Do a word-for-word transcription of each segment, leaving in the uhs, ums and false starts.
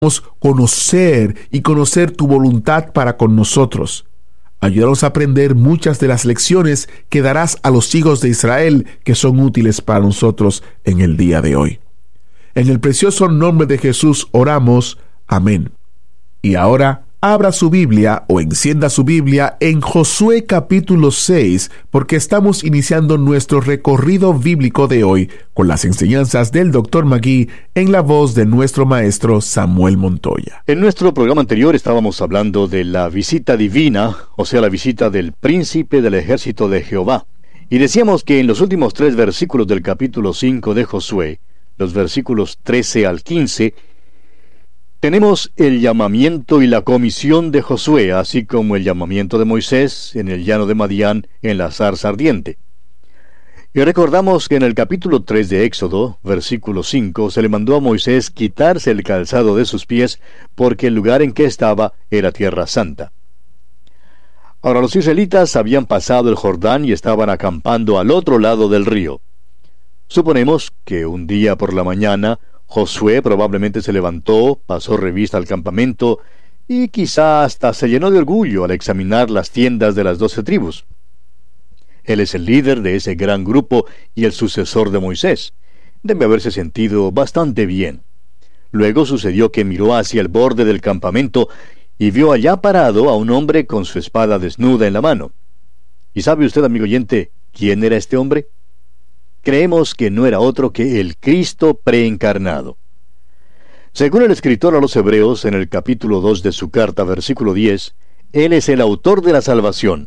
conocer y conocer tu voluntad para con nosotros. Ayúdanos a aprender muchas de las lecciones que darás a los hijos de Israel que son útiles para nosotros en el día de hoy. En el precioso nombre de Jesús oramos. Amén. Y ahora, abra su Biblia o encienda su Biblia en Josué capítulo seis, porque estamos iniciando nuestro recorrido bíblico de hoy con las enseñanzas del doctor Magui en la voz de nuestro maestro Samuel Montoya. En nuestro programa anterior estábamos hablando de la visita divina, o sea, la visita del príncipe del ejército de Jehová. Y decíamos que en los últimos tres versículos del capítulo cinco de Josué, los versículos trece al quince, tenemos el llamamiento y la comisión de Josué, así como el llamamiento de Moisés en el llano de Madián en la zarza ardiente. Y recordamos que en el capítulo tres de Éxodo, versículo cinco, se le mandó a Moisés quitarse el calzado de sus pies, porque el lugar en que estaba era tierra santa. Ahora los israelitas habían pasado el Jordán y estaban acampando al otro lado del río. Suponemos que un día por la mañana Josué probablemente se levantó, pasó revista al campamento y quizá hasta se llenó de orgullo al examinar las tiendas de las doce tribus. Él es el líder de ese gran grupo y el sucesor de Moisés. Debe haberse sentido bastante bien. Luego sucedió que miró hacia el borde del campamento y vio allá parado a un hombre con su espada desnuda en la mano. ¿Y sabe usted, amigo oyente, quién era este hombre? Creemos que no era otro que el Cristo preencarnado. Según el escritor a los Hebreos, en el capítulo dos de su carta, versículo diez, Él es el autor de la salvación.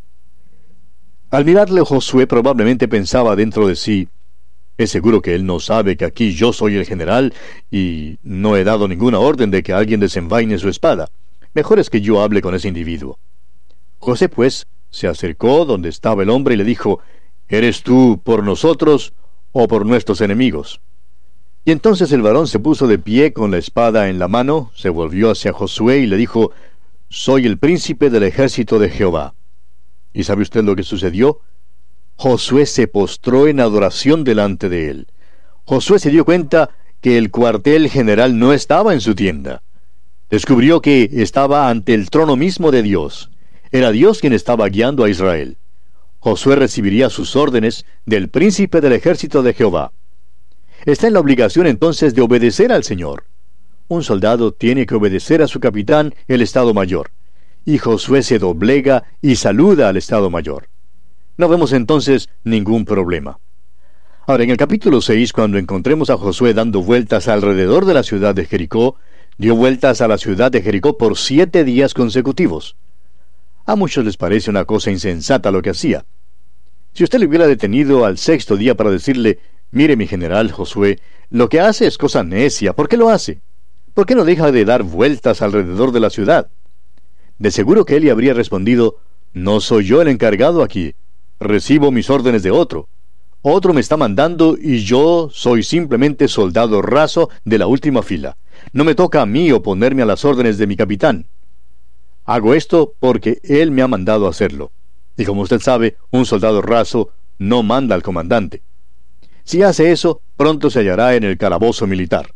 Al mirarle, Josué probablemente pensaba dentro de sí, es seguro que él no sabe que aquí yo soy el general y no he dado ninguna orden de que alguien desenvaine su espada. Mejor es que yo hable con ese individuo. José, pues, se acercó donde estaba el hombre y le dijo, ¿eres tú por nosotros o por nuestros enemigos? Y entonces el varón se puso de pie con la espada en la mano, se volvió hacia Josué y le dijo, soy el príncipe del ejército de Jehová. ¿Y sabe usted lo que sucedió? Josué se postró en adoración delante de él. Josué se dio cuenta que el cuartel general no estaba en su tienda. Descubrió que estaba ante el trono mismo de Dios. Era Dios quien estaba guiando a Israel. Josué recibiría sus órdenes del príncipe del ejército de Jehová. Está en la obligación entonces de obedecer al Señor. Un soldado tiene que obedecer a su capitán, el Estado Mayor. Y Josué se doblega y saluda al Estado Mayor. No vemos entonces ningún problema. Ahora, en el capítulo seis, cuando encontremos a Josué dando vueltas alrededor de la ciudad de Jericó, dio vueltas a la ciudad de Jericó por siete días consecutivos. A muchos les parece una cosa insensata lo que hacía. Si usted le hubiera detenido al sexto día para decirle, mire mi general Josué, lo que hace es cosa necia, ¿por qué lo hace? ¿Por qué no deja de dar vueltas alrededor de la ciudad? De seguro que él le habría respondido, no soy yo el encargado aquí, recibo mis órdenes de otro. Otro me está mandando y yo soy simplemente soldado raso de la última fila. No me toca a mí oponerme a las órdenes de mi capitán. Hago esto porque él me ha mandado a hacerlo. Y como usted sabe, un soldado raso no manda al comandante. Si hace eso, pronto se hallará en el calabozo militar.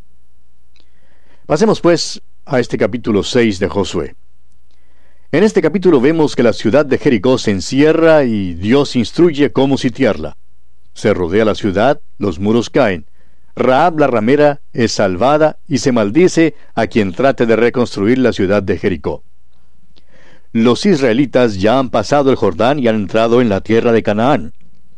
Pasemos pues a este capítulo seis de Josué. En este capítulo vemos que la ciudad de Jericó se encierra y Dios instruye cómo sitiarla. Se rodea la ciudad, los muros caen. Rahab la ramera es salvada y se maldice a quien trate de reconstruir la ciudad de Jericó. Los israelitas ya han pasado el Jordán y han entrado en la tierra de Canaán.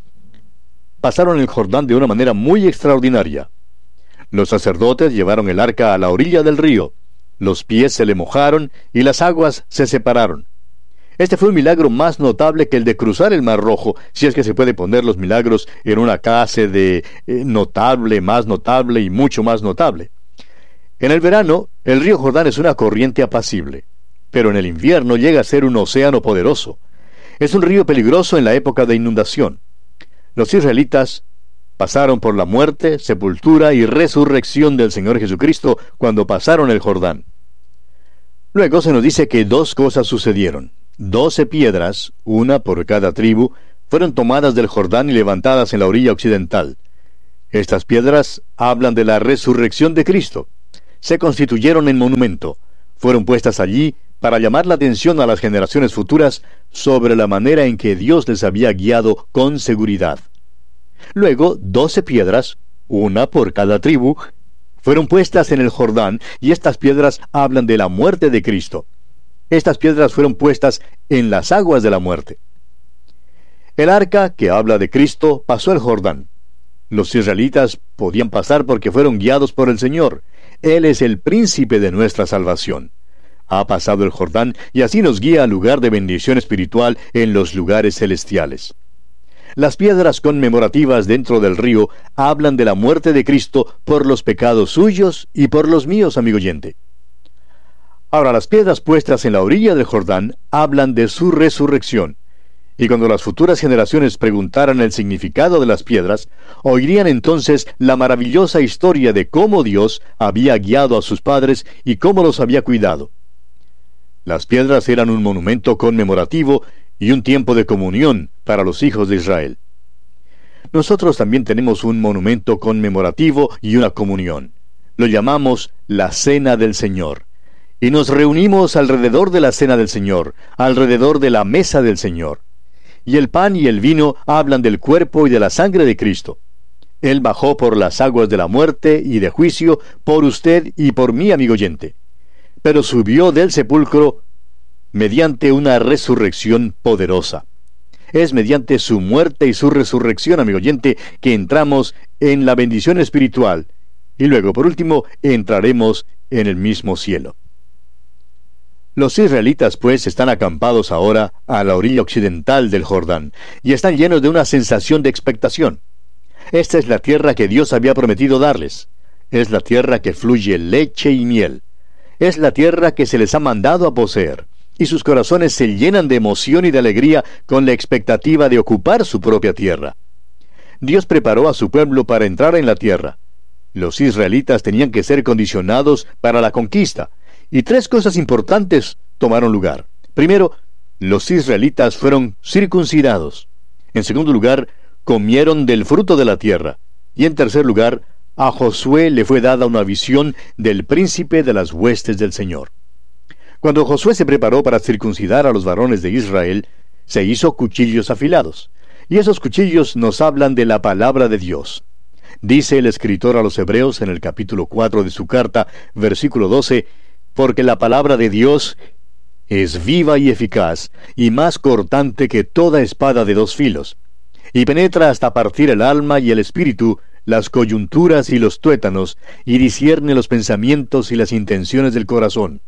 Pasaron el Jordán de una manera muy extraordinaria. Los sacerdotes llevaron el arca a la orilla del río. Los pies se le mojaron y las aguas se separaron. Este fue un milagro más notable que el de cruzar el Mar Rojo, si es que se puede poner los milagros en una clase de eh, notable, más notable y mucho más notable. En el verano, el río Jordán es una corriente apacible, pero en el invierno llega a ser un océano poderoso. Es un río peligroso en la época de inundación. Los israelitas pasaron por la muerte, sepultura y resurrección del Señor Jesucristo cuando pasaron el Jordán. Luego se nos dice que dos cosas sucedieron. Doce piedras, una por cada tribu, fueron tomadas del Jordán y levantadas en la orilla occidental. Estas piedras hablan de la resurrección de Cristo. se constituyeron en monumento. Fueron puestas allí para llamar la atención a las generaciones futuras sobre la manera en que Dios les había guiado con seguridad. Luego, doce piedras, una por cada tribu, fueron puestas en el Jordán, y estas piedras hablan de la muerte de Cristo. Estas piedras fueron puestas en las aguas de la muerte. El arca, que habla de Cristo, pasó el Jordán. Los israelitas podían pasar porque fueron guiados por el Señor. Él es el príncipe de nuestra salvación. Ha pasado el Jordán y así nos guía al lugar de bendición espiritual en los lugares celestiales. Las piedras conmemorativas dentro del río hablan de la muerte de Cristo por los pecados suyos y por los míos, amigo oyente. Ahora, las piedras puestas en la orilla del Jordán hablan de su resurrección. Y cuando las futuras generaciones preguntaran el significado de las piedras, oirían entonces la maravillosa historia de cómo Dios había guiado a sus padres y cómo los había cuidado. Las piedras eran un monumento conmemorativo y un tiempo de comunión para los hijos de Israel. Nosotros también tenemos un monumento conmemorativo y una comunión. Lo llamamos la Cena del Señor. Y nos reunimos alrededor de la Cena del Señor, alrededor de la mesa del Señor. Y el pan y el vino hablan del cuerpo y de la sangre de Cristo. Él bajó por las aguas de la muerte y de juicio por usted y por mí, amigo oyente. Pero subió del sepulcro mediante una resurrección poderosa. Es mediante su muerte y su resurrección, amigo oyente, que entramos en la bendición espiritual. Y luego, por último, entraremos en el mismo cielo. Los israelitas, pues, están acampados ahora a la orilla occidental del Jordán, y están llenos de una sensación de expectación. Esta es la tierra que Dios había prometido darles. Es la tierra que fluye leche y miel. Es la tierra que se les ha mandado a poseer, y sus corazones se llenan de emoción y de alegría con la expectativa de ocupar su propia tierra. Dios preparó a su pueblo para entrar en la tierra. Los israelitas tenían que ser condicionados para la conquista, y tres cosas importantes tomaron lugar. Primero, los israelitas fueron circuncidados. En segundo lugar, comieron del fruto de la tierra. Y en tercer lugar, a Josué le fue dada una visión del príncipe de las huestes del Señor. Cuando Josué se preparó para circuncidar a los varones de Israel, se hizo cuchillos afilados. Y esos cuchillos nos hablan de la palabra de Dios. Dice el escritor a los Hebreos en el capítulo cuatro de su carta, versículo doce, porque la palabra de Dios es viva y eficaz, y más cortante que toda espada de dos filos, y penetra hasta partir el alma y el espíritu, las coyunturas y los tuétanos, y discierne los pensamientos y las intenciones del corazón.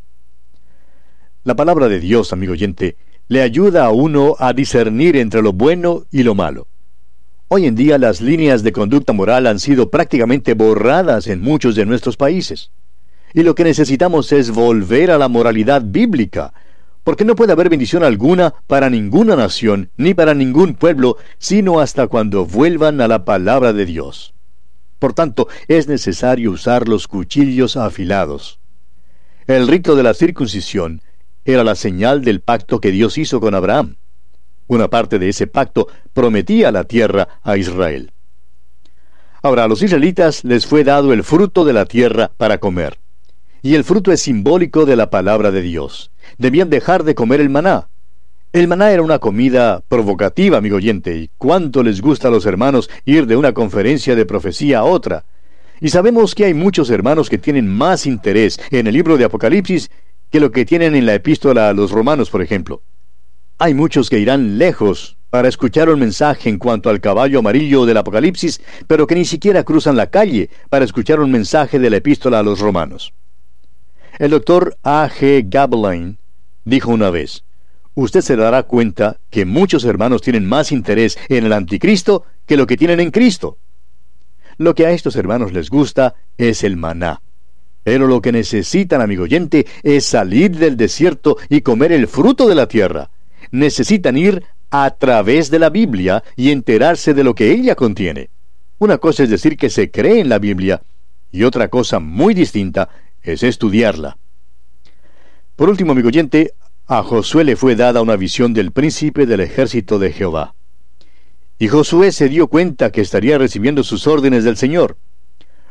La palabra de Dios, amigo oyente, le ayuda a uno a discernir entre lo bueno y lo malo. Hoy en día las líneas de conducta moral han sido prácticamente borradas en muchos de nuestros países. Y lo que necesitamos es volver a la moralidad bíblica, porque no puede haber bendición alguna para ninguna nación, ni para ningún pueblo, sino hasta cuando vuelvan a la palabra de Dios. Por tanto, es necesario usar los cuchillos afilados. El rito de la circuncisión era la señal del pacto que Dios hizo con Abraham. Una parte de ese pacto prometía la tierra a Israel. Ahora, a los israelitas les fue dado el fruto de la tierra para comer. Y el fruto es simbólico de la palabra de Dios. Debían dejar de comer el maná. El maná era una comida provocativa, amigo oyente, y cuánto les gusta a los hermanos ir de una conferencia de profecía a otra. Y sabemos que hay muchos hermanos que tienen más interés en el libro de Apocalipsis que lo que tienen en la epístola a los romanos, por ejemplo. Hay muchos que irán lejos para escuchar un mensaje en cuanto al caballo amarillo del Apocalipsis, pero que ni siquiera cruzan la calle para escuchar un mensaje de la epístola a los romanos. El doctor A G Gabeline dijo una vez, usted se dará cuenta que muchos hermanos tienen más interés en el anticristo que lo que tienen en Cristo. Lo que a estos hermanos les gusta es el maná. Pero lo que necesitan, amigo oyente, es salir del desierto y comer el fruto de la tierra. Necesitan ir a través de la Biblia y enterarse de lo que ella contiene. Una cosa es decir que se cree en la Biblia, y otra cosa muy distinta es estudiarla. Por último, amigo oyente, a Josué le fue dada una visión del príncipe del ejército de Jehová. Y Josué se dio cuenta que estaría recibiendo sus órdenes del Señor.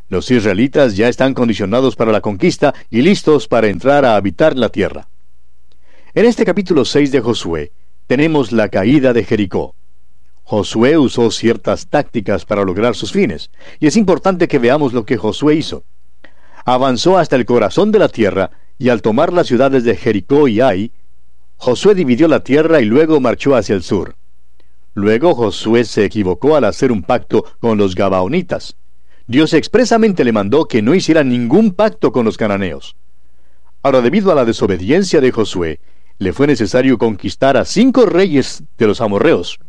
Los israelitas ya están condicionados para la conquista y listos para entrar a habitar la tierra. En este capítulo seis de Josué, tenemos la caída de Jericó. Josué usó ciertas tácticas para lograr sus fines, y es importante que veamos lo que Josué hizo. Avanzó hasta el corazón de la tierra, y al tomar las ciudades de Jericó y Ai, Josué dividió la tierra y luego marchó hacia el sur. Luego Josué se equivocó al hacer un pacto con los gabaonitas. Dios expresamente le mandó que no hiciera ningún pacto con los cananeos. Ahora, debido a la desobediencia de Josué, le fue necesario conquistar a cinco reyes de los amorreos.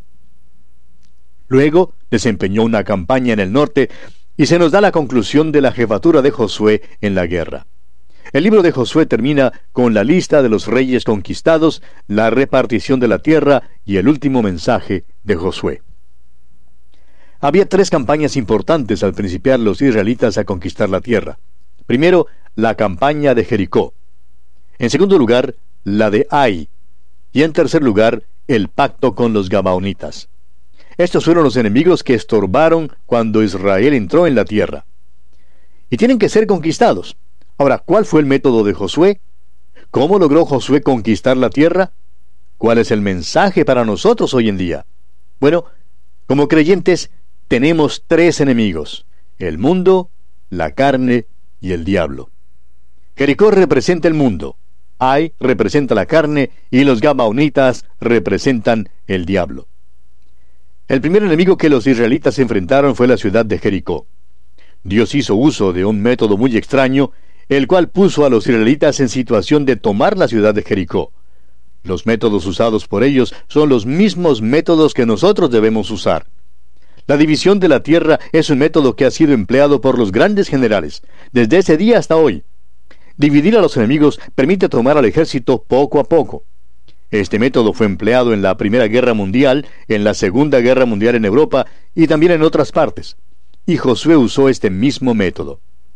Luego desempeñó una campaña en el norte y se nos da la conclusión de la jefatura de Josué en la guerra. El libro de Josué termina con la lista de los reyes conquistados, la repartición de la tierra y el último mensaje de Josué. Había tres campañas importantes al principiar los israelitas a conquistar la tierra. Primero, la campaña de Jericó. En segundo lugar, la de Ai. Y en tercer lugar, el pacto con los gabaonitas. Estos fueron los enemigos que estorbaron cuando Israel entró en la tierra. Y tienen que ser conquistados. Ahora, ¿cuál fue el método de Josué? ¿Cómo logró Josué conquistar la tierra? ¿Cuál es el mensaje para nosotros hoy en día? Bueno, como creyentes, tenemos tres enemigos: el mundo, la carne y el diablo. Jericó representa el mundo, Ai representa la carne y los gabaonitas representan el diablo. El primer enemigo que los israelitas enfrentaron fue la ciudad de Jericó. Dios hizo uso de un método muy extraño, el cual puso a los israelitas en situación de tomar la ciudad de Jericó. Los métodos usados por ellos son los mismos métodos que nosotros debemos usar. La división de la tierra es un método que ha sido empleado por los grandes generales, desde ese día hasta hoy. Dividir a los enemigos permite tomar al ejército poco a poco. Este método fue empleado en la Primera Guerra Mundial, en la Segunda Guerra Mundial en Europa y también en otras partes. Y Josué usó este mismo método.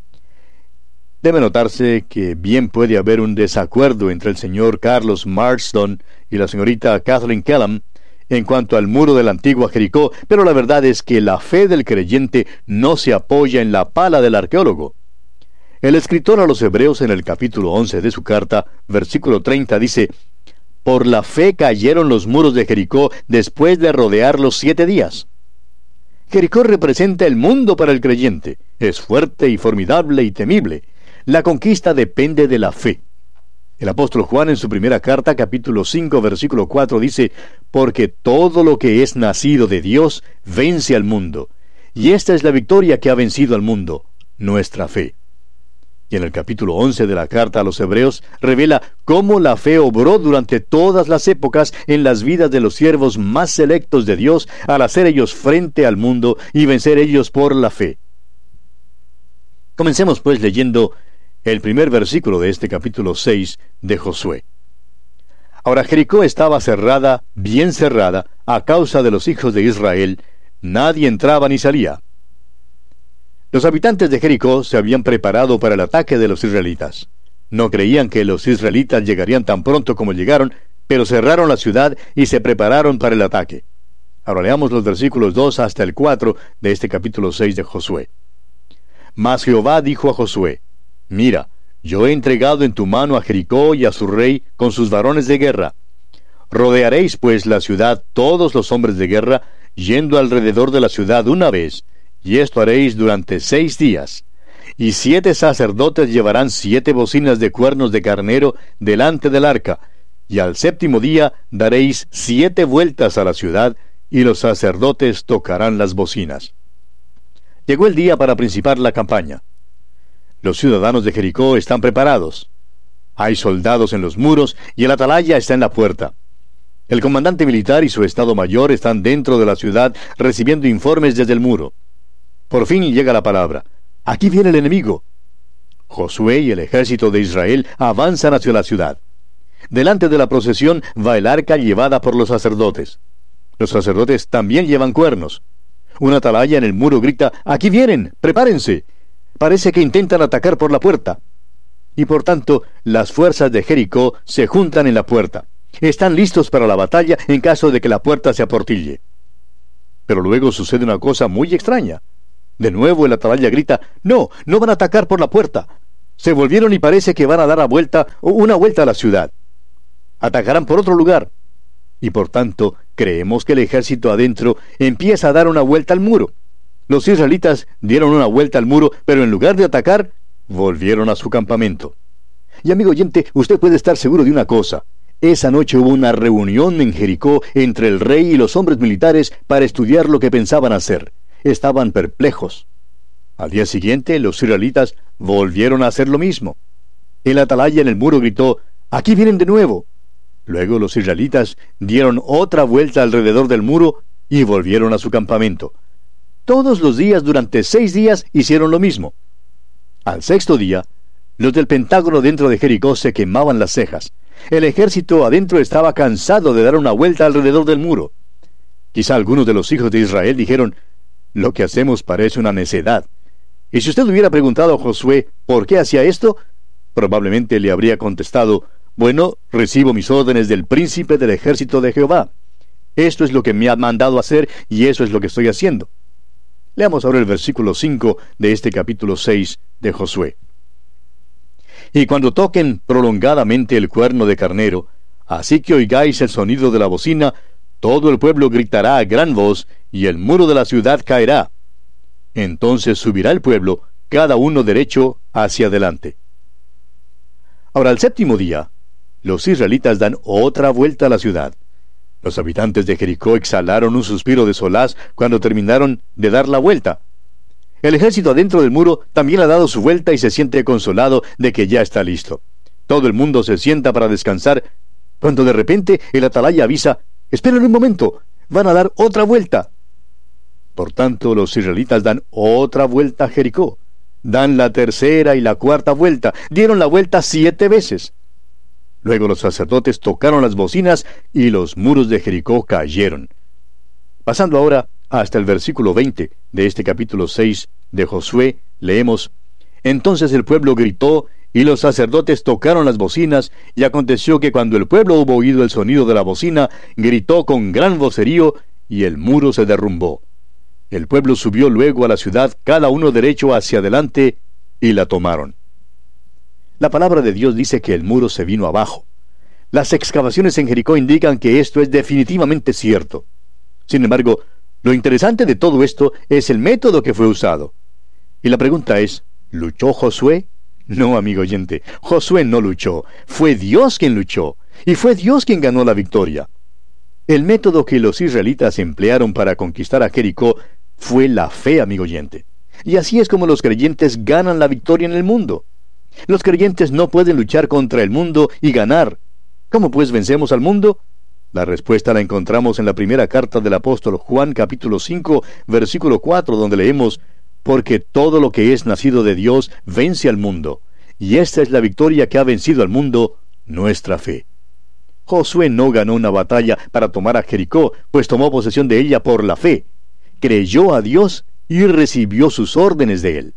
Debe notarse que bien puede haber un desacuerdo entre el señor Carlos Marston y la señorita Kathleen Kellam en cuanto al muro de la antigua Jericó, pero la verdad es que la fe del creyente no se apoya en la pala del arqueólogo. El escritor a los Hebreos en el capítulo once de su carta, versículo treinta, dice: «Por la fe cayeron los muros de Jericó después de rodearlos siete días». Jericó representa el mundo para el creyente. Es fuerte y formidable y temible. La conquista depende de la fe. El apóstol Juan en su primera carta, capítulo cinco, versículo cuatro, dice: «Porque todo lo que es nacido de Dios vence al mundo. Y esta es la victoria que ha vencido al mundo, nuestra fe». Y en el capítulo once de la carta a los Hebreos revela cómo la fe obró durante todas las épocas en las vidas de los siervos más selectos de Dios, al hacer ellos frente al mundo y vencer ellos por la fe. Comencemos pues leyendo el primer versículo de este capítulo seis de Josué. Ahora Jericó estaba cerrada, bien cerrada, a causa de los hijos de Israel. Nadie entraba ni salía. Los habitantes de Jericó se habían preparado para el ataque de los israelitas. No creían que los israelitas llegarían tan pronto como llegaron, pero cerraron la ciudad y se prepararon para el ataque. Ahora leamos los versículos dos hasta el cuatro de este capítulo seis de Josué. Mas Jehová dijo a Josué: «Mira, yo he entregado en tu mano a Jericó y a su rey con sus varones de guerra. Rodearéis pues la ciudad todos los hombres de guerra, yendo alrededor de la ciudad una vez, y esto haréis durante seis días. Y siete sacerdotes llevarán siete bocinas de cuernos de carnero delante del arca, y al séptimo día daréis siete vueltas a la ciudad, y los sacerdotes tocarán las bocinas». Llegó el día para principar la campaña. Los ciudadanos de Jericó están preparados. Hay soldados en los muros y el atalaya está en la puerta. El comandante militar y su estado mayor están dentro de la ciudad recibiendo informes desde el muro. Por fin llega la palabra: «Aquí viene el enemigo». Josué y el ejército de Israel avanzan hacia la ciudad. Delante de la procesión va el arca llevada por los sacerdotes. Los sacerdotes también llevan cuernos. Una atalaya en el muro grita: «¡Aquí vienen! ¡Prepárense!». Parece que intentan atacar por la puerta. Y por tanto, las fuerzas de Jericó se juntan en la puerta. Están listos para la batalla en caso de que la puerta se aportille. Pero luego sucede una cosa muy extraña. De nuevo el atalaya grita: no, no van a atacar por la puerta. Se volvieron y parece que van a dar a vuelta, una vuelta a la ciudad. Atacarán por otro lugar. Y por tanto, creemos que el ejército adentro empieza a dar una vuelta al muro. Los israelitas dieron una vuelta al muro, pero en lugar de atacar, volvieron a su campamento. Y amigo oyente, usted puede estar seguro de una cosa. Esa noche hubo una reunión en Jericó entre el rey y los hombres militares para estudiar lo que pensaban hacer. Estaban perplejos. Al día siguiente, los israelitas volvieron a hacer lo mismo. El atalaya en el muro gritó: aquí vienen de nuevo. Luego los israelitas dieron otra vuelta alrededor del muro y volvieron a su campamento. Todos los días durante seis días hicieron lo mismo. Al sexto día, los del Pentágono dentro de Jericó se quemaban las cejas. El ejército adentro estaba cansado de dar una vuelta alrededor del muro. Quizá algunos de los hijos de Israel dijeron: lo que hacemos parece una necedad. Y si usted hubiera preguntado a Josué por qué hacía esto, probablemente le habría contestado: bueno, recibo mis órdenes del príncipe del ejército de Jehová. Esto es lo que me ha mandado hacer y eso es lo que estoy haciendo. Leamos ahora el versículo cinco de este capítulo seis de Josué. Y cuando toquen prolongadamente el cuerno de carnero, así que oigáis el sonido de la bocina, todo el pueblo gritará a gran voz, y el muro de la ciudad caerá. Entonces subirá el pueblo, cada uno derecho hacia adelante. Ahora, al séptimo día, los israelitas dan otra vuelta a la ciudad. Los habitantes de Jericó exhalaron un suspiro de solaz cuando terminaron de dar la vuelta. El ejército adentro del muro también ha dado su vuelta y se siente consolado de que ya está listo. Todo el mundo se sienta para descansar, cuando de repente el atalaya avisa: esperen un momento, van a dar otra vuelta. Por tanto, los israelitas dan otra vuelta a Jericó. Dan la tercera y la cuarta vuelta. Dieron la vuelta siete veces. Luego los sacerdotes tocaron las bocinas y los muros de Jericó cayeron. Pasando ahora hasta el versículo veinte de este capítulo seis de Josué, leemos: entonces el pueblo gritó, y los sacerdotes tocaron las bocinas, y aconteció que cuando el pueblo hubo oído el sonido de la bocina, gritó con gran vocerío, y el muro se derrumbó. El pueblo subió luego a la ciudad, cada uno derecho hacia adelante, y la tomaron. La palabra de Dios dice que el muro se vino abajo. Las excavaciones en Jericó indican que esto es definitivamente cierto. Sin embargo, lo interesante de todo esto es el método que fue usado. Y la pregunta es: ¿luchó Josué? No, amigo oyente, Josué no luchó. Fue Dios quien luchó, y fue Dios quien ganó la victoria. El método que los israelitas emplearon para conquistar a Jericó fue la fe, amigo oyente. Y así es como los creyentes ganan la victoria en el mundo. Los creyentes no pueden luchar contra el mundo y ganar. ¿Cómo pues vencemos al mundo? La respuesta la encontramos en la primera carta del apóstol Juan, capítulo cinco, versículo cuatro, donde leemos: porque todo lo que es nacido de Dios vence al mundo, y esta es la victoria que ha vencido al mundo, nuestra fe. Josué no ganó una batalla para tomar a Jericó, pues tomó posesión de ella por la fe. Creyó a Dios y recibió sus órdenes de él.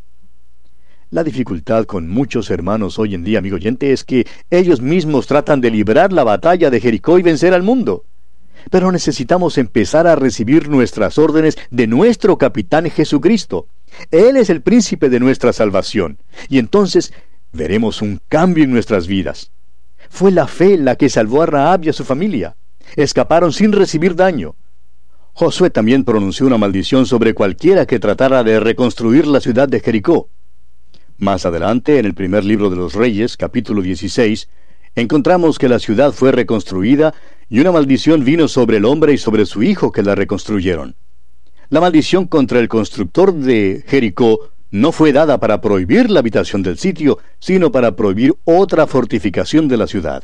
La dificultad con muchos hermanos hoy en día, amigo oyente, es que ellos mismos tratan de librar la batalla de Jericó y vencer al mundo. Pero necesitamos empezar a recibir nuestras órdenes de nuestro capitán Jesucristo. Él es el príncipe de nuestra salvación, y entonces veremos un cambio en nuestras vidas. Fue la fe la que salvó a Rahab y a su familia. Escaparon sin recibir daño. Josué también pronunció una maldición sobre cualquiera que tratara de reconstruir la ciudad de Jericó. Más adelante, en el primer libro de los Reyes, capítulo dieciséis, encontramos que la ciudad fue reconstruida y una maldición vino sobre el hombre y sobre su hijo que la reconstruyeron. La maldición contra el constructor de Jericó no fue dada para prohibir la habitación del sitio, sino para prohibir otra fortificación de la ciudad.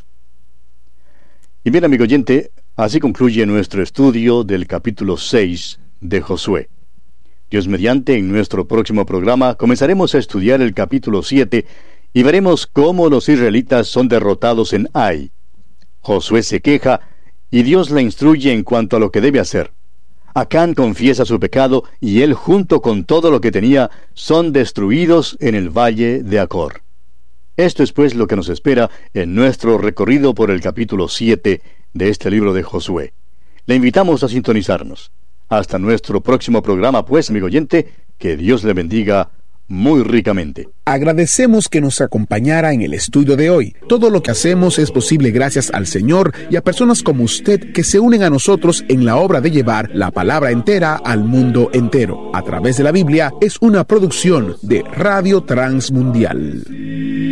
Y bien, amigo oyente, así concluye nuestro estudio del capítulo seis de Josué. Dios mediante, en nuestro próximo programa comenzaremos a estudiar el capítulo siete y veremos cómo los israelitas son derrotados en Ai. Josué se queja y Dios le instruye en cuanto a lo que debe hacer. Acán confiesa su pecado y él, junto con todo lo que tenía, son destruidos en el valle de Acor. Esto es pues lo que nos espera en nuestro recorrido por el capítulo siete de este libro de Josué. Le invitamos a sintonizarnos. Hasta nuestro próximo programa, pues, amigo oyente, Que Dios le bendiga muy ricamente. Agradecemos que nos acompañara en el estudio de hoy. Todo lo que hacemos es posible gracias al Señor y a personas como usted que se unen a nosotros en la obra de llevar la palabra entera al mundo entero. A través de la Biblia es una producción de Radio Transmundial.